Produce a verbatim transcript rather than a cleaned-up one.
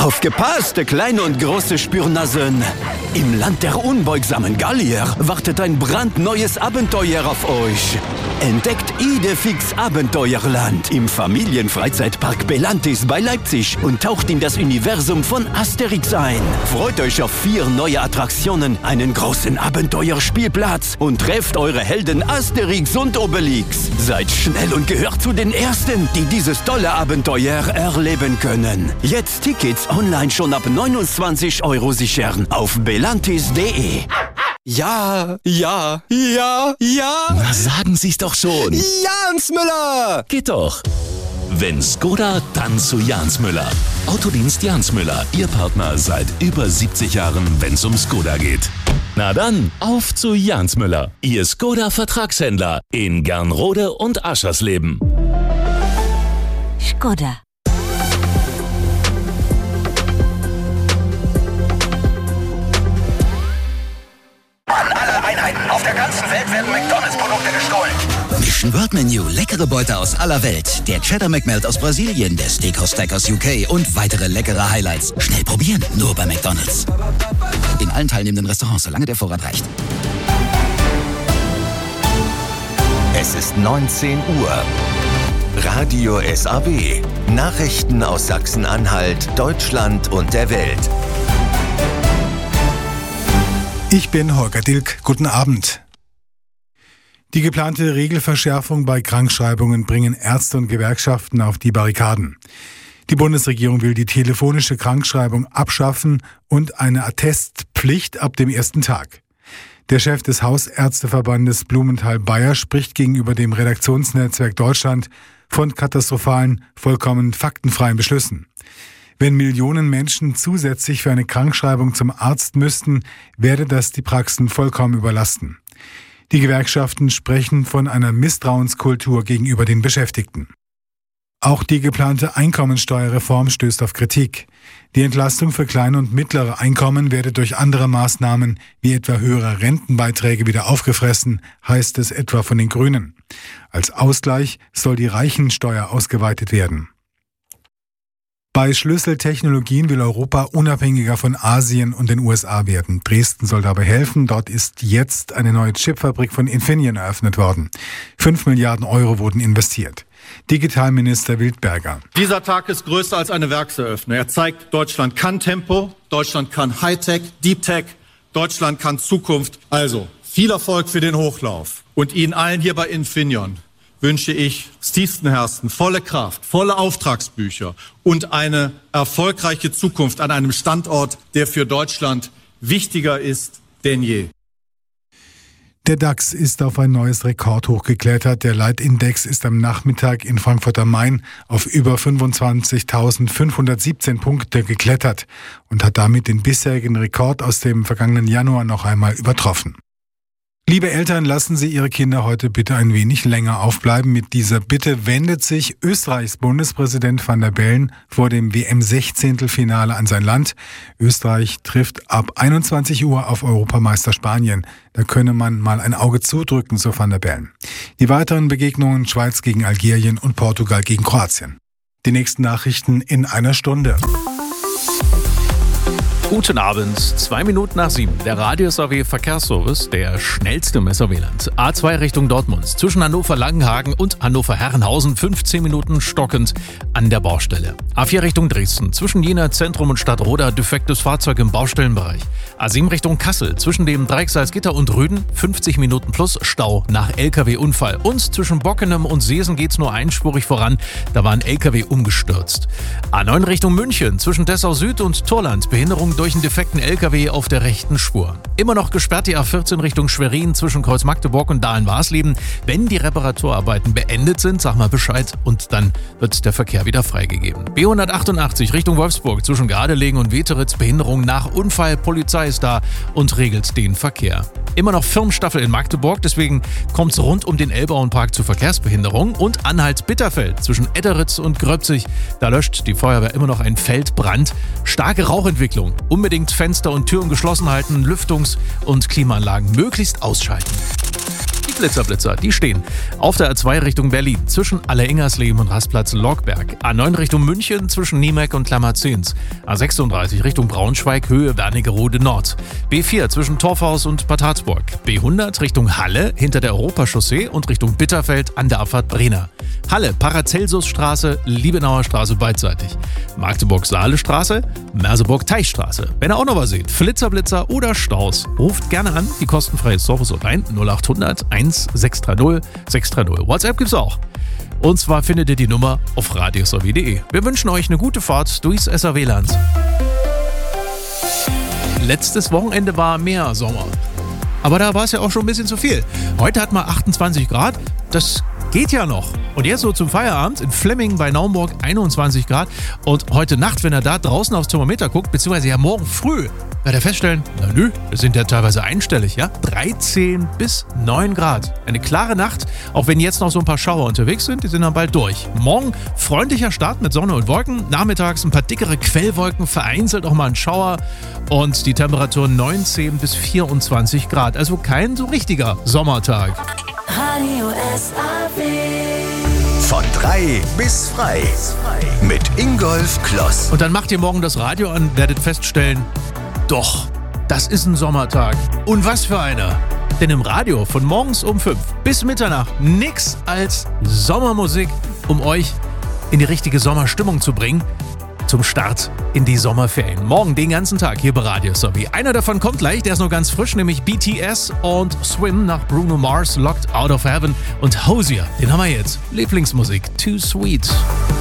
Aufgepasst, kleine und große Spürnasen! Im Land der unbeugsamen Gallier wartet ein brandneues Abenteuer auf euch. Entdeckt Idefix Abenteuerland im Familienfreizeitpark Belantis bei Leipzig und taucht in das Universum von Asterix ein. Freut euch auf vier neue Attraktionen, einen großen Abenteuerspielplatz und trefft eure Helden Asterix und Obelix. Seid schnell und gehört zu den Ersten, die dieses tolle Abenteuer erleben können. Jetzt Tickets online schon ab neunundzwanzig Euro sichern auf belantis punkt de. Ja, ja, ja, ja. Na, sagen Sie's doch schon. Jans Müller. Geht doch. Wenn Skoda, dann zu Jans Müller. Autodienst Jans Müller, Ihr Partner seit über siebzig Jahren, wenn's um Skoda geht. Na dann, auf zu Jans Müller, Ihr Skoda-Vertragshändler in Gernrode und Aschersleben. Skoda. An alle Einheiten auf der ganzen Welt werden McDonalds-Produkte gestohlen. Mission World Menu, leckere Beute aus aller Welt. Der Cheddar McMelt aus Brasilien, der Steakhouse Stack aus U K und weitere leckere Highlights. Schnell probieren, nur bei McDonalds. In allen teilnehmenden Restaurants, solange der Vorrat reicht. Es ist neunzehn Uhr. Radio S A W. Nachrichten aus Sachsen-Anhalt, Deutschland und der Welt. Ich bin Holger Dilk. Guten Abend. Die geplante Regelverschärfung bei Krankschreibungen bringen Ärzte und Gewerkschaften auf die Barrikaden. Die Bundesregierung will die telefonische Krankschreibung abschaffen und eine Attestpflicht ab dem ersten Tag. Der Chef des Hausärzteverbandes Blumenthal-Bayer spricht gegenüber dem Redaktionsnetzwerk Deutschland von katastrophalen, vollkommen faktenfreien Beschlüssen. Wenn Millionen Menschen zusätzlich für eine Krankschreibung zum Arzt müssten, werde das die Praxen vollkommen überlasten. Die Gewerkschaften sprechen von einer Misstrauenskultur gegenüber den Beschäftigten. Auch die geplante Einkommensteuerreform stößt auf Kritik. Die Entlastung für kleine und mittlere Einkommen werde durch andere Maßnahmen wie etwa höhere Rentenbeiträge wieder aufgefressen, heißt es etwa von den Grünen. Als Ausgleich soll die Reichensteuer ausgeweitet werden. Bei Schlüsseltechnologien will Europa unabhängiger von Asien und den U S A werden. Dresden soll dabei helfen. Dort ist jetzt eine neue Chipfabrik von Infineon eröffnet worden. Fünf Milliarden Euro wurden investiert. Digitalminister Wildberger. Dieser Tag ist größer als eine Werkseröffnung. Er zeigt, Deutschland kann Tempo, Deutschland kann Hightech, Deep Tech, Deutschland kann Zukunft. Also, viel Erfolg für den Hochlauf. Und Ihnen allen hier bei Infineon wünsche ich aus tiefstem Herzen volle Kraft, volle Auftragsbücher und eine erfolgreiche Zukunft an einem Standort, der für Deutschland wichtiger ist denn je. Der DAX ist auf ein neues Rekordhoch geklettert. Der Leitindex ist am Nachmittag in Frankfurt am Main auf über fünfundzwanzigtausendfünfhundertsiebzehn Punkte geklettert und hat damit den bisherigen Rekord aus dem vergangenen Januar noch einmal übertroffen. Liebe Eltern, lassen Sie Ihre Kinder heute bitte ein wenig länger aufbleiben. Mit dieser Bitte wendet sich Österreichs Bundespräsident Van der Bellen vor dem W M-Sechzehntelfinale an sein Land. Österreich trifft ab einundzwanzig Uhr auf Europameister Spanien. Da könne man mal ein Auge zudrücken, so Van der Bellen. Die weiteren Begegnungen Schweiz gegen Algerien und Portugal gegen Kroatien. Die nächsten Nachrichten in einer Stunde. Guten Abend, zwei Minuten nach sieben. Der Radio S A W Verkehrsservice, der schnellste im S A W-Land. A zwei Richtung Dortmund, zwischen Hannover-Langenhagen und Hannover-Herrenhausen, fünfzehn Minuten stockend an der Baustelle. A vier Richtung Dresden, zwischen Jena Zentrum und Stadtroda, defektes Fahrzeug im Baustellenbereich. A sieben Richtung Kassel, zwischen dem Dreiecksalzgitter und Rüden, fünfzig Minuten plus Stau nach L K W-Unfall. Und zwischen Bockenem und Seesen geht's nur einspurig voran, da war ein L K W umgestürzt. A neun Richtung München, zwischen Dessau Süd und Torland, Behinderung durch einen defekten L K W auf der rechten Spur. Immer noch gesperrt die A vierzehn Richtung Schwerin zwischen Kreuz Magdeburg und Dahlen-Warsleben. Wenn die Reparaturarbeiten beendet sind, sag mal Bescheid und dann wird der Verkehr wieder freigegeben. B hundertachtundachtzig Richtung Wolfsburg zwischen Gardelegen und Weteritz, Behinderung nach Unfall. Polizei ist da und regelt den Verkehr. Immer noch Firmenstaffel in Magdeburg, deswegen kommt es rund um den Elbauenpark zu Verkehrsbehinderung. Und Anhalt-Bitterfeld zwischen Etteritz und Gröbzig. Da löscht die Feuerwehr immer noch einen Feldbrand. Starke Rauchentwicklung. Unbedingt Fenster und Türen geschlossen halten, Lüftungs- und Klimaanlagen möglichst ausschalten. Blitzerblitzer, die stehen auf der A zwei Richtung Berlin zwischen Alleringersleben und Rastplatz Lockberg, A neun Richtung München zwischen Niemek und Klammerzins, A sechsunddreißig Richtung Braunschweig Höhe Wernigerode Nord, B vier zwischen Torfhaus und Bad Harzburg, B hundert Richtung Halle hinter der Europachaussee und Richtung Bitterfeld an der Abfahrt Brenner, Halle Paracelsusstraße, Liebenauer Straße beidseitig, Magdeburg-Saale-Straße, Merseburg-Teichstraße. Wenn ihr auch noch was seht, Flitzerblitzer oder Staus, ruft gerne an, die kostenfreie Service-Hotline null acht hundert eins sechs drei null sechs drei null. WhatsApp gibt's auch. Und zwar findet ihr die Nummer auf radios a w punkt de. Wir wünschen euch eine gute Fahrt durchs S A W-Land. Letztes Wochenende war mehr Sommer. Aber da war es ja auch schon ein bisschen zu viel. Heute hat man achtundzwanzig Grad. Das geht ja noch. Und jetzt so zum Feierabend in Flemming bei Naumburg einundzwanzig Grad. Und heute Nacht, wenn ihr da draußen aufs Thermometer guckt, beziehungsweise ja morgen früh, werdet ihr feststellen, na nö, das sind ja teilweise einstellig, ja? dreizehn bis neun Grad. Eine klare Nacht, auch wenn jetzt noch so ein paar Schauer unterwegs sind, die sind dann bald durch. Morgen freundlicher Start mit Sonne und Wolken, nachmittags ein paar dickere Quellwolken, vereinzelt auch mal ein Schauer und die Temperatur neunzehn bis vierundzwanzig Grad. Also kein so richtiger Sommertag. Radio S A W. Von drei bis frei. Mit Ingolf Kloss. Und dann macht ihr morgen das Radio an, werdet feststellen, doch, das ist ein Sommertag. Und was für einer. Denn im Radio von morgens um fünf bis Mitternacht nix als Sommermusik, um euch in die richtige Sommerstimmung zu bringen. Zum Start in die Sommerferien. Morgen den ganzen Tag hier bei Radio S A W. Einer davon kommt gleich, der ist noch ganz frisch, nämlich B T S und Swim nach Bruno Mars, Locked Out of Heaven und Hosier. Den haben wir jetzt. Lieblingsmusik, Too Sweet.